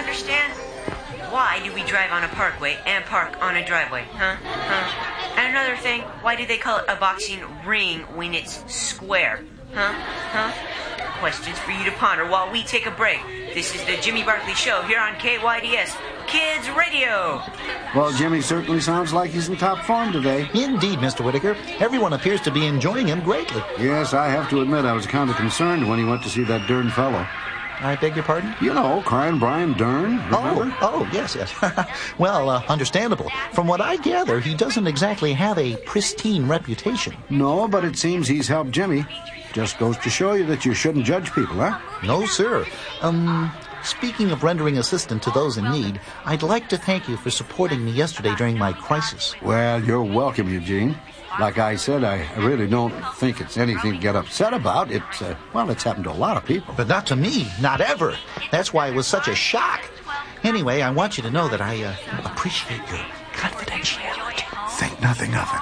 understand? Why do we drive on a parkway and park on a driveway? Huh? And another thing, why do they call it a boxing ring when it's square? Huh? Questions for you to ponder while we take a break. This is the Jimmy Barkley Show here on KYDS Kids Radio. Well, Jimmy certainly sounds like he's in top form today. Indeed, Mr. Whitaker. Everyone appears to be enjoying him greatly. Yes, I have to admit I was kind of concerned when he went to see that Dern fellow. I beg your pardon? You know, Crying Brian Dern, remember? Oh, yes. Well, understandable. From what I gather, he doesn't exactly have a pristine reputation. No, but it seems he's helped Jimmy. Just goes to show you that you shouldn't judge people, huh? No, sir. Speaking of rendering assistance to those in need, I'd like to thank you for supporting me yesterday during my crisis. Well, you're welcome, Eugene. Like I said, I really don't think it's anything to get upset about. It's happened to a lot of people. But not to me, not ever. That's why it was such a shock. Anyway, I want you to know that I appreciate your confidentiality. Think nothing of it.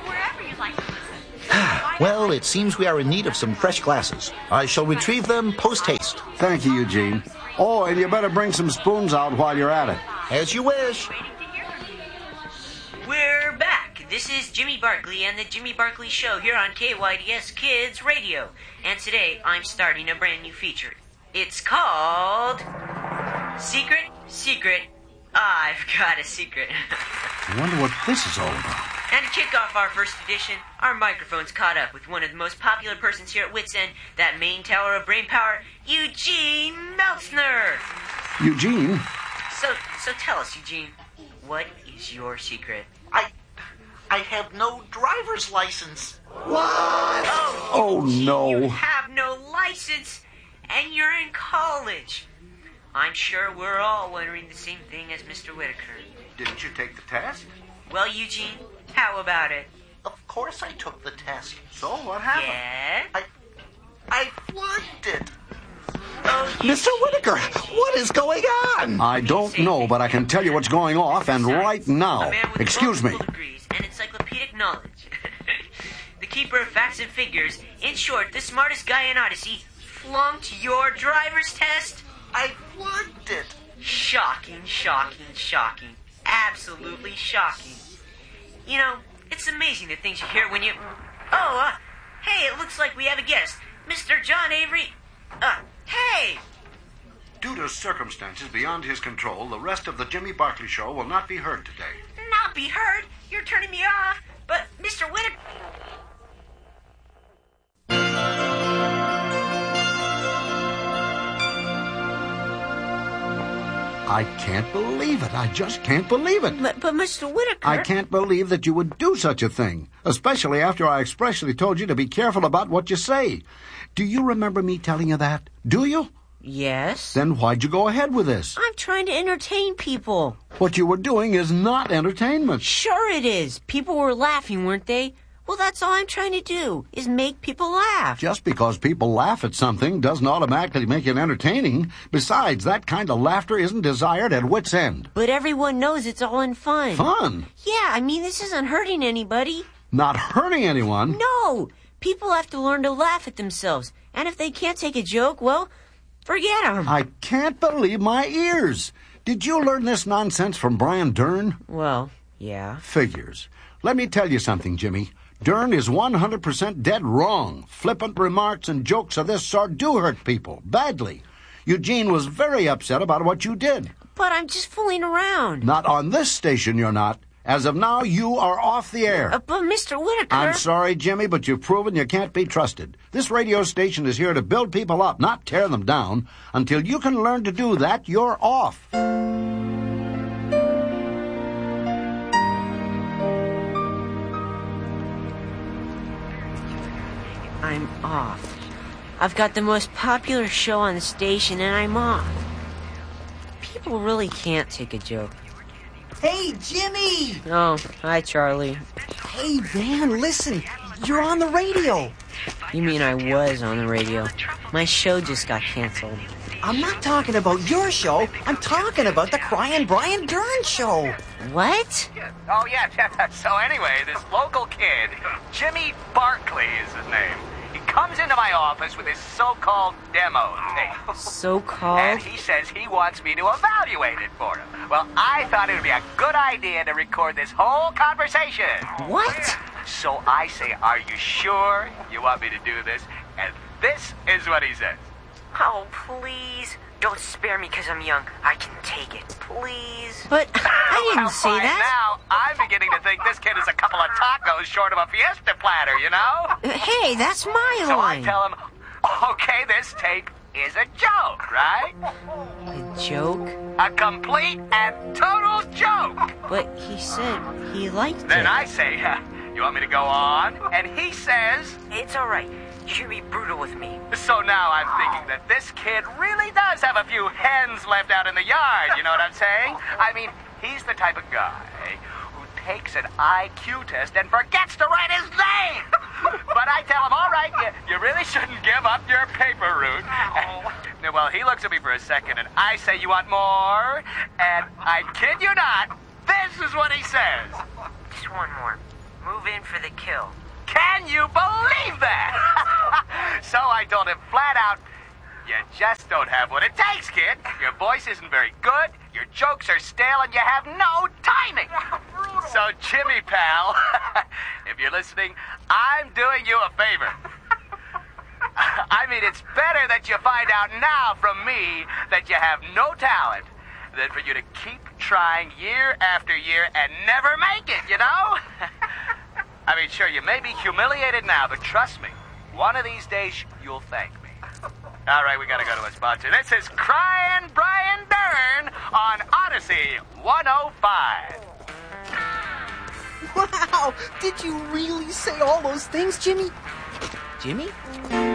Well, it seems we are in need of some fresh glasses. I shall retrieve them post-haste. Thank you, Eugene. Oh, and you better bring some spoons out while you're at it. As you wish. We're back. This is Jimmy Barkley and the Jimmy Barkley Show here on KYDS Kids Radio. And today I'm starting a brand new feature. It's called Secret. I've got a secret. I wonder what this is all about. And to kick off our first edition, our microphone's caught up with one of the most popular persons here at Wits End, that main tower of brain power, Eugene Meltzner. Eugene? So tell us, Eugene, what is your secret? I have no driver's license. What? Oh, no. You have no license, and you're in college. I'm sure we're all wondering the same thing as Mr. Whitaker. Didn't you take the test? Well, Eugene, how about it? Of course I took the test. So, what happened? Yeah? I flunked it. Oh, Mr. Whitaker, what is going on? I don't know, but I can tell you what's going off, and right now. A man with Excuse me. multiple degrees and encyclopedic knowledge. The keeper of facts and figures. In short, the smartest guy in Odyssey flunked your driver's test? I flunked it. Shocking. Absolutely shocking. You know, it's amazing the things you hear when you... hey, it looks like we have a guest. Mr. John Avery. Hey! Due to circumstances beyond his control, the rest of the Jimmy Barkley Show will not be heard today. Not be heard? You're turning me off. But, Mr. Whitaker... I can't believe it. I just can't believe it. But Mr. Whitaker... I can't believe that you would do such a thing, especially after I expressly told you to be careful about what you say. Do you remember me telling you that? Do you? Yes. Then why'd you go ahead with this? I'm trying to entertain people. What you were doing is not entertainment. Sure it is. People were laughing, weren't they? Well, that's all I'm trying to do, is make people laugh. Just because people laugh at something doesn't automatically make it entertaining. Besides, that kind of laughter isn't desired at Wits End. But everyone knows it's all in fun. Fun? Yeah, I mean, this isn't hurting anybody. Not hurting anyone? No. People have to learn to laugh at themselves. And if they can't take a joke, well, forget them. I can't believe my ears. Did you learn this nonsense from Brian Dern? Well, yeah. Figures. Let me tell you something, Jimmy. Dern is 100% dead wrong. Flippant remarks and jokes of this sort do hurt people, badly. Eugene was very upset about what you did. But I'm just fooling around. Not on this station, you're not. As of now, you are off the air. But Mr. Whitaker... I'm sorry, Jimmy, but you've proven you can't be trusted. This radio station is here to build people up, not tear them down. Until you can learn to do that, you're off. I'm off. I've got the most popular show on the station, and I'm off. People really can't take a joke. Hey, Jimmy! Oh, hi, Charlie. Hey, man, listen. You're on the radio. You mean I was on the radio? My show just got canceled. I'm not talking about your show. I'm talking about the Crying Brian Dern show. What? Oh, yeah. So anyway, this local kid, Jimmy Barkley is his name. He comes into my office with his so-called demo tape. So-called? And he says he wants me to evaluate it for him. Well, I thought it would be a good idea to record this whole conversation. What? So I say, are you sure you want me to do this? And this is what he says. Oh, please. Don't spare me because I'm young. I can take it. Please. But I Well, didn't say fine. that. Now I'm beginning to think this kid is a couple of tacos short of a fiesta platter, you know? Hey, that's my So I line. tell him, okay, this tape is a joke, right? A joke? A complete and total joke. But he said he liked Then it. I say, you want me to go on? And he says, It's all right. You should be brutal with me. so now I'm thinking that this kid really does have a few hens left out in the yard, you know what I'm saying? I mean, he's the type of guy who takes an IQ test and forgets to write his name. But I tell him, all right, you really shouldn't give up your paper route. And, well, he looks at me for a second, and I say, you want more? And I kid you not, this is what he says. Just one more. Move in for the kill. Can you believe that? So I told him flat out, you just don't have what it takes, kid. Your voice isn't very good, your jokes are stale, and you have no timing. So, Jimmy, pal, if you're listening, I'm doing you a favor. I mean, it's better that you find out now from me that you have no talent than for you to keep trying year after year and never make it, you know? I mean, sure, you may be humiliated now, but trust me, one of these days you'll thank me. All right, we got to go to a sponsor. This is Crying Brian Dern on Odyssey 105. Wow! Did you really say all those things, Jimmy? Jimmy?